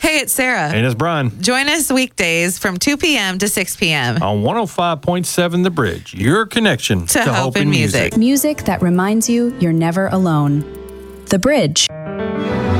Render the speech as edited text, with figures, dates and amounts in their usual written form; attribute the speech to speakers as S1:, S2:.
S1: Hey, it's Sarah.
S2: And it's Brian.
S1: Join us weekdays from 2 p.m. to 6 p.m.
S2: On 105.7 The Bridge, your connection
S1: to hope and music.
S3: Music that reminds you you're never alone. The Bridge.